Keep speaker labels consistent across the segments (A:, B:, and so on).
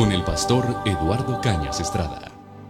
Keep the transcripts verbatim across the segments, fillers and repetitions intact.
A: con el pastor Eduardo Cañas Estrada.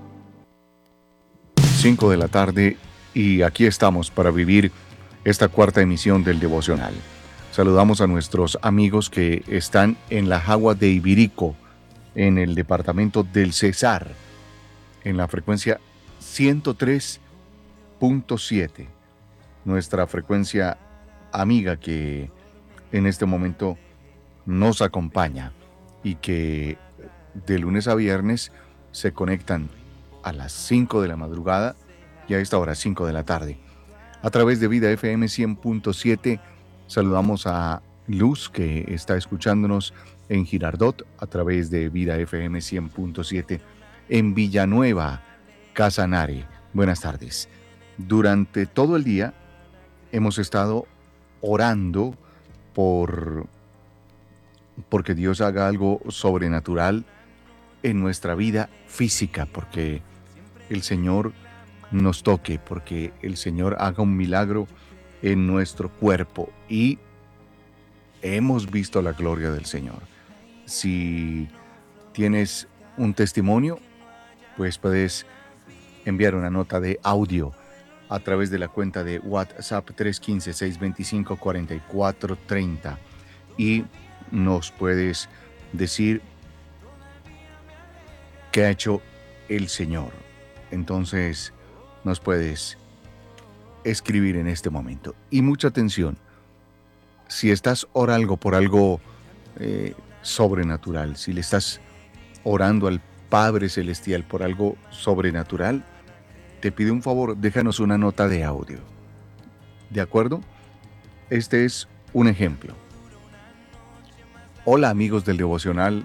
B: cinco de la tarde y aquí estamos para vivir esta cuarta emisión del devocional. Saludamos a nuestros amigos que están en la Jagua de Ibirico, en el departamento del Cesar, en la frecuencia ciento tres punto siete, nuestra frecuencia amiga que en este momento nos acompaña y que de lunes a viernes se conectan a las cinco de la madrugada y a esta hora cinco de la tarde. A través de Vida F M cien punto siete saludamos a Luz que está escuchándonos en Girardot a través de Vida F M cien punto siete en Villanueva, Casanare. Buenas tardes. Durante todo el día hemos estado orando por porque Dios haga algo sobrenatural en nuestra vida física, porque el Señor nos toque, porque el Señor haga un milagro en nuestro cuerpo y hemos visto la gloria del Señor. Si tienes un testimonio, pues puedes enviar una nota de audio a través de la cuenta de WhatsApp tres uno cinco, seis dos cinco, cuatro cuatro tres cero y nos puedes decir qué ha hecho el Señor. Entonces nos puedes escribir en este momento. Y mucha atención, si estás orando por algo eh, sobrenatural, si le estás orando al Padre Celestial por algo sobrenatural, te pido un favor, déjanos una nota de audio. ¿De acuerdo? Este es un ejemplo. Hola amigos del devocional,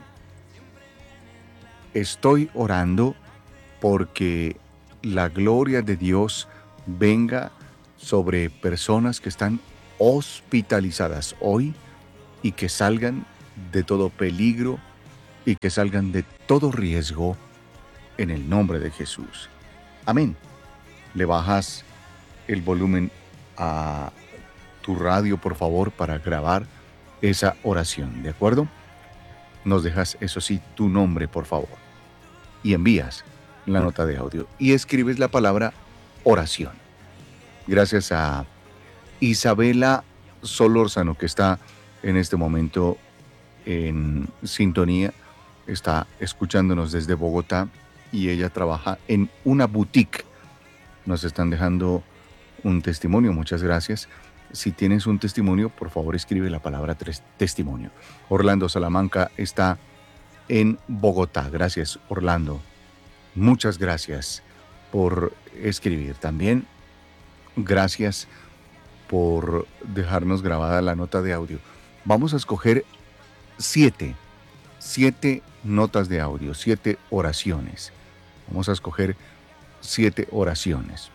B: estoy orando porque la gloria de Dios venga sobre personas que están hospitalizadas hoy y que salgan de todo peligro y que salgan de todo riesgo en el nombre de Jesús. Amén. Le bajas el volumen a tu radio, por favor, para grabar esa oración, ¿de acuerdo? Nos dejas, eso sí, tu nombre, por favor, y envías la nota de audio y escribes la palabra oración. Gracias a Isabela Solórzano, que está en este momento en sintonía, está escuchándonos desde Bogotá y ella trabaja en una boutique. Nos están dejando un testimonio, muchas gracias. Si tienes un testimonio, por favor escribe la palabra tres, testimonio. Orlando Salamanca está en Bogotá. Gracias, Orlando. Muchas gracias por escribir. También gracias por dejarnos grabada la nota de audio. Vamos a escoger siete, siete notas de audio, siete oraciones. Vamos a escoger siete oraciones.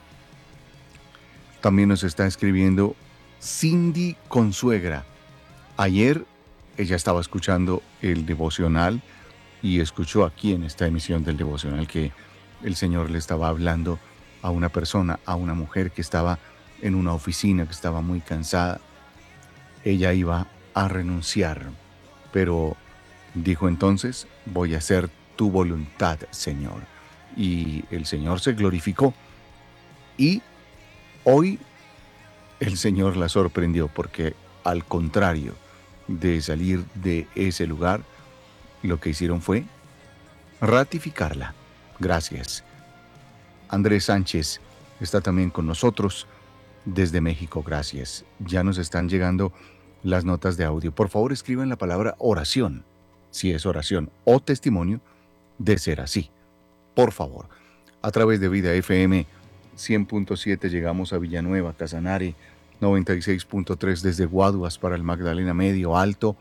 B: También nos está escribiendo Cindy Consuegra. Ayer ella estaba escuchando el devocional y escuchó aquí en esta emisión del devocional que el Señor le estaba hablando a una persona, a una mujer que estaba en una oficina, que estaba muy cansada. Ella iba a renunciar, pero dijo entonces, voy a hacer tu voluntad, Señor. Y el Señor se glorificó. Y hoy el Señor la sorprendió porque al contrario de salir de ese lugar, lo que hicieron fue ratificarla. Gracias. Andrés Sánchez está también con nosotros desde México. Gracias. Ya nos están llegando las notas de audio. Por favor, escriban la palabra oración, si es oración o testimonio de ser así. Por favor. A través de Vida F M cien punto siete llegamos a Villanueva, Casanare, noventa y seis punto tres desde Guaduas para el Magdalena Medio Alto,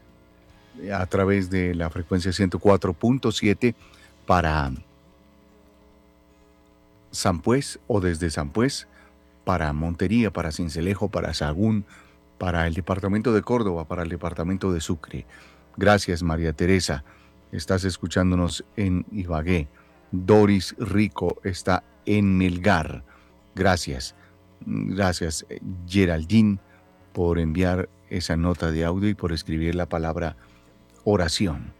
B: a través de la frecuencia ciento cuatro punto siete para Sampués o desde Sampués para Montería, para Sincelejo, para Sahagún, para el departamento de Córdoba, para el departamento de Sucre. Gracias, María Teresa. Estás escuchándonos en Ibagué. Doris Rico está en Melgar. Gracias. Gracias, Geraldine, por enviar esa nota de audio y por escribir la palabra oración.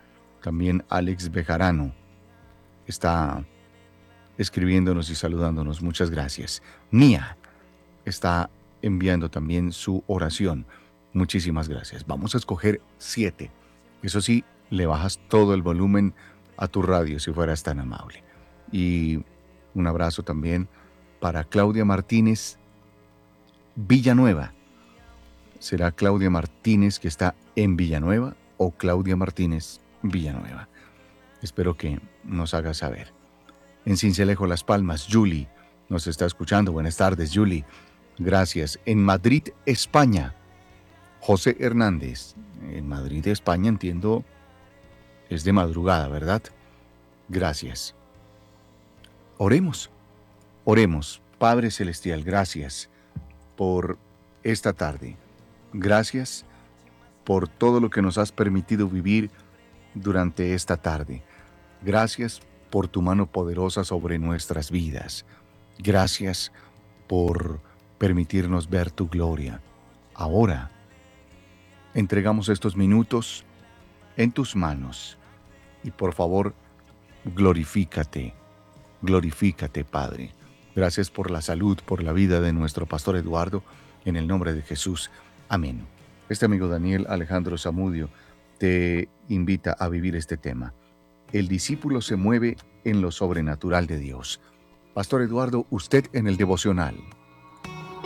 B: También Alex Bejarano está escribiéndonos y saludándonos. Muchas gracias. Mía está enviando también su oración. Muchísimas gracias. Vamos a escoger siete. Eso sí, le bajas todo el volumen a tu radio si fueras tan amable. Y un abrazo también para Claudia Martínez Villanueva. ¿Será Claudia Martínez que está en Villanueva o Claudia Martínez Villanueva? Espero que nos haga saber. En Cincelejo, Las Palmas, Julie nos está escuchando. Buenas tardes, Julie. Gracias. En Madrid, España, José Hernández. En Madrid, España, entiendo, es de madrugada, ¿verdad? Gracias. Oremos, oremos. Padre Celestial, gracias por esta tarde. Gracias por todo lo que nos has permitido vivir durante esta tarde. Gracias por tu mano poderosa sobre nuestras vidas. Gracias por permitirnos ver tu gloria. Ahora, entregamos estos minutos en tus manos y por favor, glorifícate, glorifícate, Padre. Gracias por la salud, por la vida de nuestro pastor Eduardo, en el nombre de Jesús. Amén. Este amigo Daniel Alejandro Zamudio te invita a vivir este tema. El discípulo se mueve en lo sobrenatural de Dios. Pastor Eduardo, usted en el devocional.